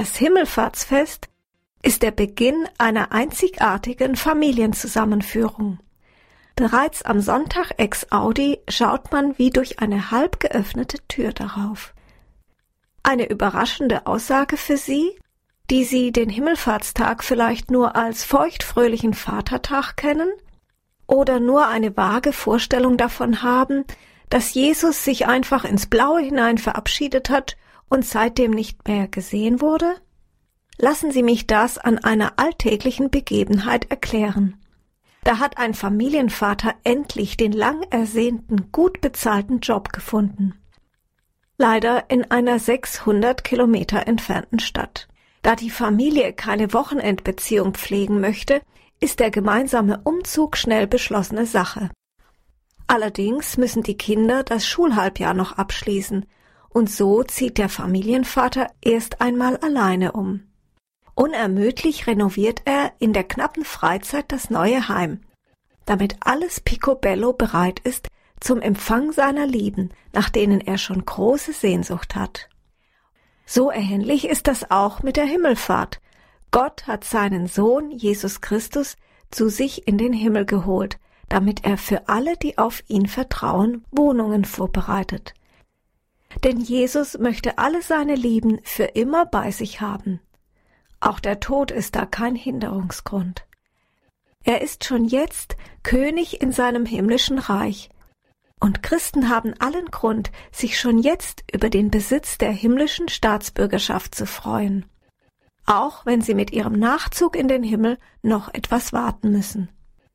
Das Himmelfahrtsfest ist der Beginn einer einzigartigen Familienzusammenführung. Bereits am Sonntag ex Audi schaut man wie durch eine halb geöffnete Tür darauf. Eine überraschende Aussage für Sie, die Sie den Himmelfahrtstag vielleicht nur als feuchtfröhlichen Vatertag kennen oder nur eine vage Vorstellung davon haben, dass Jesus sich einfach ins Blaue hinein verabschiedet hat und seitdem nicht mehr gesehen wurde? Lassen Sie mich das an einer alltäglichen Begebenheit erklären. Da hat ein Familienvater endlich den lang ersehnten, gut bezahlten Job gefunden. Leider in einer 600 Kilometer entfernten Stadt. Da die Familie keine Wochenendbeziehung pflegen möchte, ist der gemeinsame Umzug schnell beschlossene Sache. Allerdings müssen die Kinder das Schulhalbjahr noch abschließen und so zieht der Familienvater erst einmal alleine um. Unermüdlich renoviert er in der knappen Freizeit das neue Heim, damit alles picobello bereit ist zum Empfang seiner Lieben, nach denen er schon große Sehnsucht hat. So ähnlich ist das auch mit der Himmelfahrt. Gott hat seinen Sohn Jesus Christus zu sich in den Himmel geholt, damit er für alle, die auf ihn vertrauen, Wohnungen vorbereitet. Denn Jesus möchte alle seine Lieben für immer bei sich haben. Auch der Tod ist da kein Hinderungsgrund. Er ist schon jetzt König in seinem himmlischen Reich. Und Christen haben allen Grund, sich schon jetzt über den Besitz der himmlischen Staatsbürgerschaft zu freuen. Auch wenn sie mit ihrem Nachzug in den Himmel noch etwas warten müssen.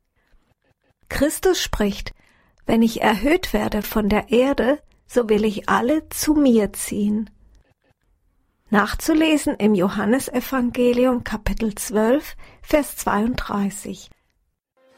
Christus spricht, wenn ich erhöht werde von der Erde, so will ich alle zu mir ziehen. Nachzulesen im Johannesevangelium Kapitel 12, Vers 32.